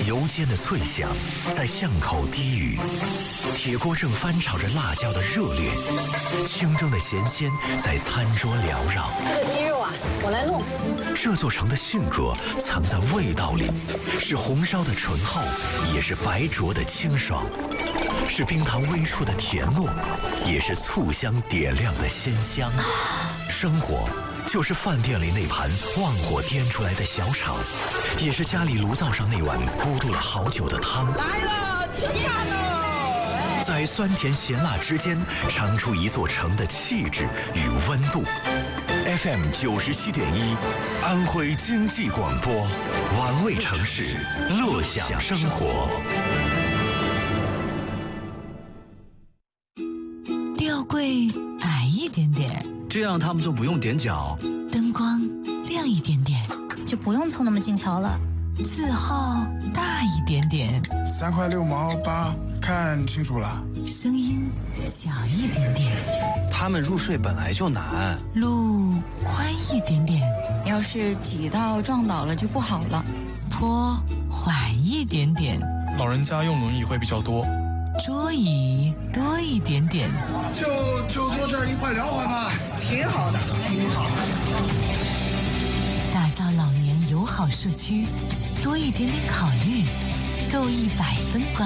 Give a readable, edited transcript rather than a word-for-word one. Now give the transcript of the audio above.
油煎的脆香在巷口低语，铁锅正翻炒着辣椒的热烈，清蒸的咸鲜在餐桌缭绕。 这个鸡肉啊，我来弄。 这座城的性格藏在味道里，是红烧的醇厚，也是白灼的清爽，是冰糖微出的甜糯，也是醋香点亮的鲜香。生活就是饭店里那盘旺火颠出来的小炒，也是家里炉灶上那碗咕嘟了好久的汤。 来了，吃饭喽！ 在酸甜咸辣之间，尝出一座城的气质与温度。FM 97.1，安徽经济广播，玩味城市，乐享生活。 吊柜矮一点点， 这样他们就不用踮脚。 灯光亮一点点， 就不用凑那么近瞧了。 字号大一点点 ，3块6毛8，看清楚了。 声音小一点点， 他们入睡本来就难。 路宽一点点， 要是挤到撞倒了就不好了。 坡缓一点点， 老人家用轮椅会比较多。 桌椅多一点点， 就坐这儿1块2块吧， 挺好的，挺好的。 打造老年友好社区，多一点点考虑，够100分关。